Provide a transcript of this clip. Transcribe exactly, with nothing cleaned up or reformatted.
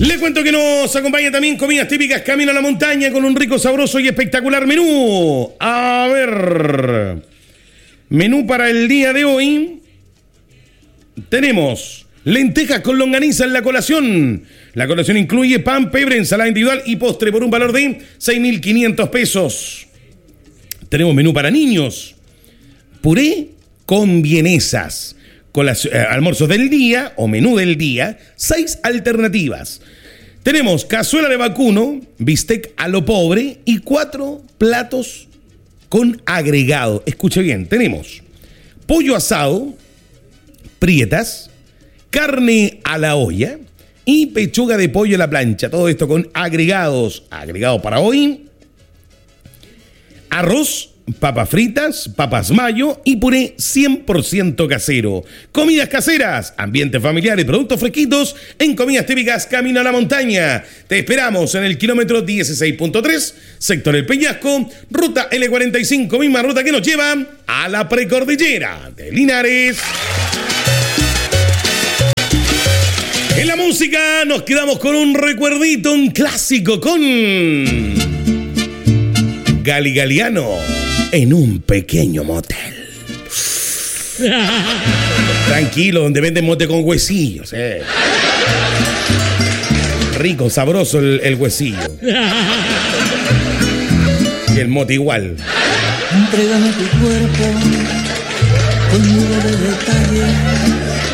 Les cuento que nos acompaña también comidas típicas Camino a la Montaña con un rico, sabroso y espectacular menú. A ver, menú para el día de hoy. Tenemos lentejas con longaniza en la colación. La colación incluye pan, pebre, ensalada individual y postre por un valor de seis mil quinientos pesos. Tenemos menú para niños. Puré con vienesas. Con los eh, almuerzos del día o menú del día, seis alternativas. Tenemos cazuela de vacuno, bistec a lo pobre y cuatro platos con agregado. Escuche bien, tenemos pollo asado, prietas, carne a la olla y pechuga de pollo a la plancha. Todo esto con agregados. Agregado para hoy: arroz, papas fritas, papas mayo y puré cien por ciento casero. Comidas caseras, ambiente familiar y productos fresquitos en Comidas Típicas Camino a la Montaña. Te esperamos en el kilómetro dieciséis punto tres, sector El Peñasco, ruta L cuarenta y cinco, misma ruta que nos lleva a la precordillera de Linares. En la música nos quedamos con un recuerdito, un clásico con Gali Galiano. En un pequeño motel. Tranquilo, donde venden mote con huesillos, eh. Rico, sabroso el, el huesillo. Y el mote igual. Entrégame tu cuerpo, conmigo de detalle.